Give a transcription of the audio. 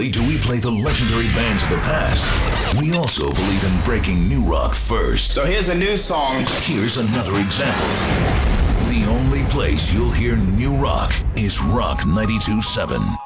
Do we play the legendary bands of the past? We also believe in breaking new rock first. So here's a new song. Here's another example. The only place you'll hear new rock is Rock 92.7.